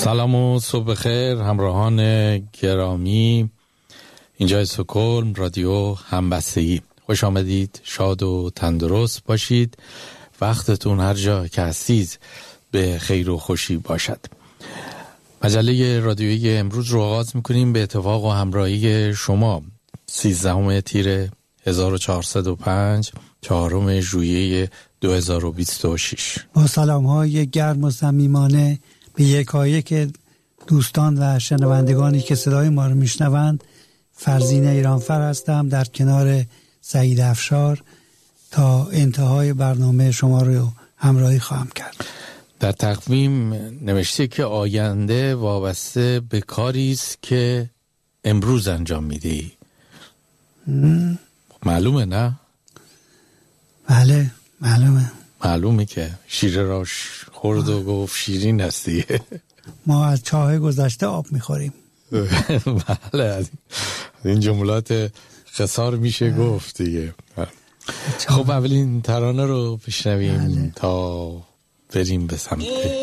سلام و صبح خیر همراهان گرامی. اینجا استکهلم، رادیو همبستگی. خوش آمدید، شاد و تندرست باشید. وقتتون هر جا که هستید به خیر و خوشی باشد. مجله رادیویی امروز رو آغاز میکنیم به اتفاق و همراهی شما. 13 تیر 1405 4 ژوئیه 2026. با سلام های گرم و صمیمانه به یکایک دوستان و شنوندگانی که صدای ما رو میشنوند. فرزین ایرانفر هستم، در کنار سعید افشار تا انتهای برنامه شما رو همراهی خواهم کرد. در تقویم نوشته که آینده وابسته به کاری است که امروز انجام میدهی. معلومه نه؟ بله معلومه که شیر را خورد و گفت شیرین هستی. ما از چاه گذشته آب میخوریم. بله، این جملات خسار میشه گفت دیگه. خب اولین ترانه رو بشنویم تا بریم به سمت